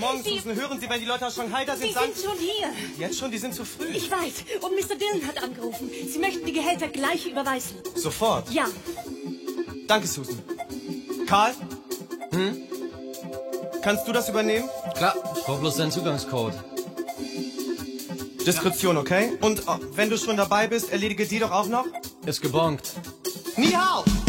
Morgen, Susan. Hören Sie, wenn die Leute aus Shanghai da sind, Sie sind schon hier. Jetzt schon? Die sind zu früh. Ich weiß. Und Mr. Dillon hat angerufen. Sie möchten die Gehälter gleich überweisen. Sofort? Ja. Danke, Susan. Karl? Kannst du das übernehmen? Klar, ich brauche bloß deinen Zugangscode. Diskretion, okay? Und wenn du schon dabei bist, erledige die doch auch noch? Ist gebongt. Ni hao!